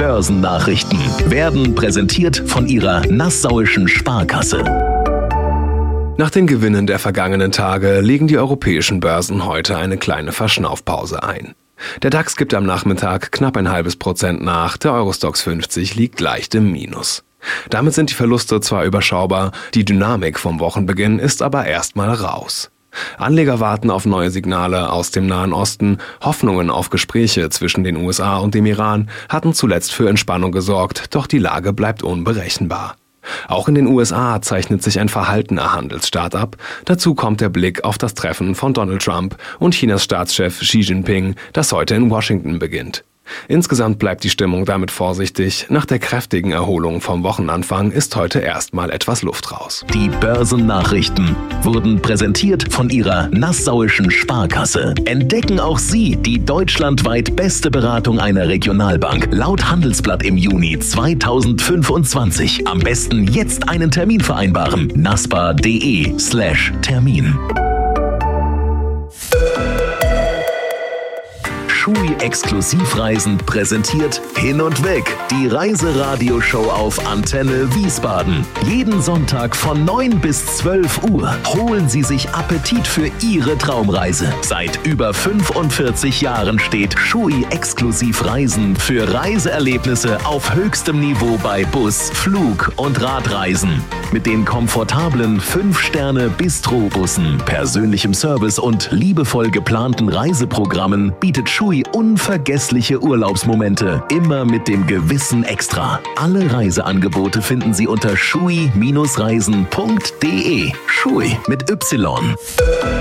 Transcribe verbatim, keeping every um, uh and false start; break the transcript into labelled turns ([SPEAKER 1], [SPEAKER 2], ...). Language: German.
[SPEAKER 1] Börsennachrichten werden präsentiert von Ihrer Nassauischen Sparkasse.
[SPEAKER 2] Nach den Gewinnen der vergangenen Tage legen die europäischen Börsen heute eine kleine Verschnaufpause ein. Der DAX gibt am Nachmittag knapp ein halbes Prozent nach, der Eurostoxx fünfzig liegt leicht im Minus. Damit sind die Verluste zwar überschaubar, die Dynamik vom Wochenbeginn ist aber erstmal raus. Anleger warten auf neue Signale aus dem Nahen Osten, Hoffnungen auf Gespräche zwischen den U S A und dem Iran hatten zuletzt für Entspannung gesorgt, doch die Lage bleibt unberechenbar. Auch in den U S A zeichnet sich ein verhaltener Handelsstart ab. Dazu kommt der Blick auf das Treffen von Donald Trump und Chinas Staatschef Xi Jinping, das heute in Washington beginnt. Insgesamt bleibt die Stimmung damit vorsichtig. Nach der kräftigen Erholung vom Wochenanfang ist heute erstmal etwas Luft raus.
[SPEAKER 1] Die Börsennachrichten wurden präsentiert von Ihrer Nassauischen Sparkasse. Entdecken auch Sie die deutschlandweit beste Beratung einer Regionalbank laut Handelsblatt im Juni zweitausendfünfundzwanzig. Am besten jetzt einen Termin vereinbaren. naspa.de slash Termin. Shui Exklusivreisen präsentiert Hin und Weg, die Reiseradioshow auf Antenne Wiesbaden. Jeden Sonntag von neun bis zwölf Uhr holen Sie sich Appetit für Ihre Traumreise. Seit über fünfundvierzig Jahren steht Shui Exklusivreisen für Reiseerlebnisse auf höchstem Niveau bei Bus, Flug und Radreisen. Mit den komfortablen fünf Sterne Bistro-Bussen, persönlichem Service und liebevoll geplanten Reiseprogrammen bietet Shui unvergessliche Urlaubsmomente, immer mit dem gewissen Extra. Alle Reiseangebote finden Sie unter shui Bindestrich reisen punkt de. Shui mit Y.